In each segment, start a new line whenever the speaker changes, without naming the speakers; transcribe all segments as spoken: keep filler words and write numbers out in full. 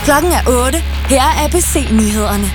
Klokken er otte. Her er A B C-nyhederne.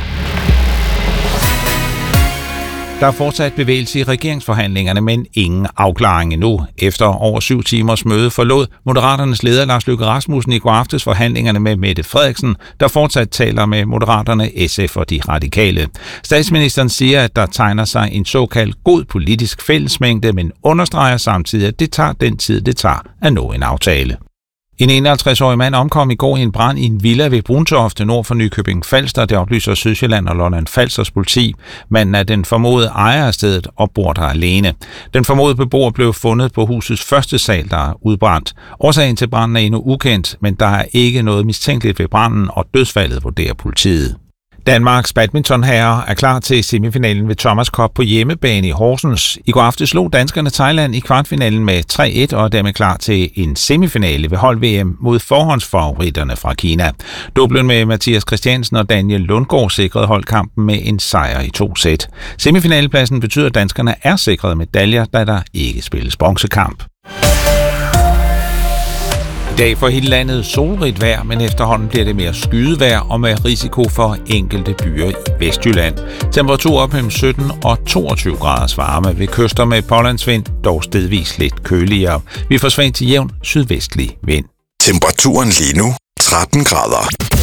Der er fortsat bevægelse i regeringsforhandlingerne, men ingen afklaring endnu. Efter over syv timers møde forlod Moderaternes leder Lars Løkke Rasmussen i går aftes forhandlingerne med Mette Frederiksen, der fortsat taler med Moderaterne, S F og de radikale. Statsministeren siger, at der tegner sig en såkaldt god politisk fællesmængde, men understreger samtidig, at det tager den tid, det tager at nå en aftale. En enoghalvtreds-årig mand omkom i går i en brand i en villa ved Bruntorfte nord for Nykøbing Falster, det oplyser Sydsjælland og Lolland Falsters politi. Manden er den formodede ejer af stedet og bor der alene. Den formodede beboer blev fundet på husets første sal, der er udbrændt. Årsagen til branden er endnu ukendt, men der er ikke noget mistænkeligt ved branden, og dødsfaldet vurderer politiet. Danmarks badmintonherrer er klar til semifinalen ved Thomas Cup på hjemmebane i Horsens. I går aftes slog danskerne Thailand i kvartfinalen med tre et og er dermed klar til en semifinale ved hold-V M mod forhåndsfavoritterne fra Kina. Dublen med Mathias Christiansen og Daniel Lundgaard sikrede holdkampen med en sejr i to sæt. Semifinalepladsen betyder, at danskerne er sikret medaljer, da der ikke spilles bronzekamp. I dag for hele landet solrigt vejr, men efterhånden bliver det mere skydevejr og med risiko for enkelte byer i Vestjylland. Temperatur op mellem sytten og toogtyve graders varme ved kyster med pålandsvind, dog stedvis lidt køligere. Vi får svagt til jævn sydvestlig vind.
Temperaturen lige nu tretten grader.